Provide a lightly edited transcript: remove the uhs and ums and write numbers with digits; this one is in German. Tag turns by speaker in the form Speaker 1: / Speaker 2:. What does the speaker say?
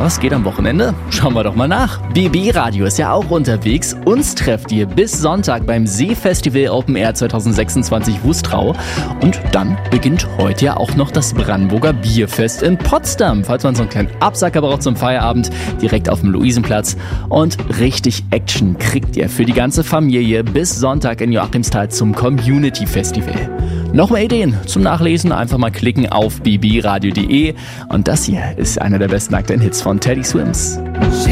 Speaker 1: was geht am Wochenende? Schauen wir doch mal nach. BB Radio ist ja auch unterwegs. Uns trefft ihr bis Sonntag beim Seefestival Open Air 2026 Wustrau. Und dann beginnt heute ja auch noch das Brandenburger Bierfest in Potsdam. Falls man so einen kleinen Absacker braucht zum Feierabend, direkt auf dem Luisenplatz. Und richtig Action kriegt ihr für die ganze Familie bis Sonntag in Joachimsthal zum Community Festival. Noch mehr Ideen zum Nachlesen, einfach mal klicken auf bbradio.de. Und das hier ist einer der besten aktuellen Hits von Teddy Swims.